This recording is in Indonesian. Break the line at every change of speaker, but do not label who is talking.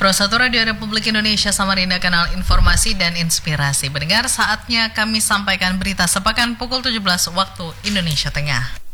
Pro1 Radio Republik Indonesia Samarinda, kanal informasi dan inspirasi. Mendengar saatnya kami sampaikan berita sepekan pukul 17 waktu Indonesia Tengah.